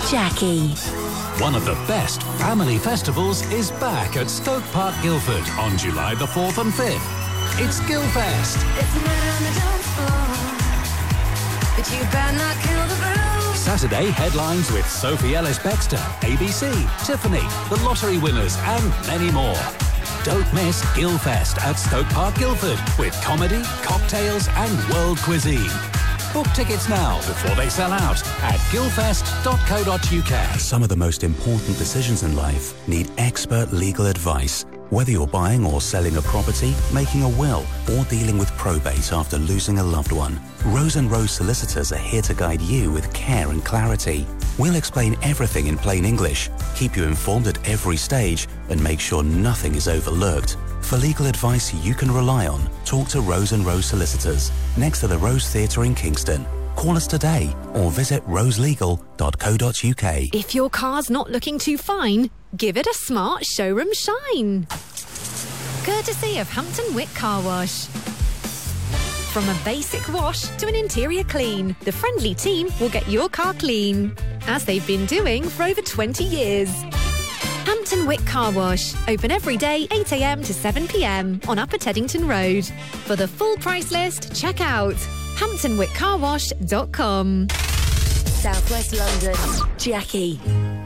Jackie. One of the best family festivals is back at Stoke Park, Guildford on July the 4th and 5th. It's Guildfest. It's a night on the dance floor, but you better not kill the groove. Saturday headlines with Sophie Ellis-Bextor, ABC, Tiffany, The Lottery Winners and many more. Don't miss Guildfest at Stoke Park, Guildford with comedy, cocktails and world cuisine. Book tickets now before they sell out at guildfest.co.uk. Some of the most important decisions in life need expert legal advice. Whether you're buying or selling a property, making a will, or dealing with probate after losing a loved one, Rose & Rose Solicitors are here to guide you with care and clarity. We'll explain everything in plain English, keep you informed at every stage, and make sure nothing is overlooked. For legal advice you can rely on, talk to Rose & Rose Solicitors, next to the Rose Theatre in Kingston. Call us today or visit roselegal.co.uk. If your car's not looking too fine, give it a smart showroom shine. Courtesy of Hampton Wick Car Wash. From a basic wash to an interior clean, the friendly team will get your car clean, as they've been doing for over 20 years. Hampton Wick Car Wash, open every day 8 a.m. to 7 p.m. on Upper Teddington Road. For the full price list, check out hamptonwickcarwash.com. South West London. Jackie.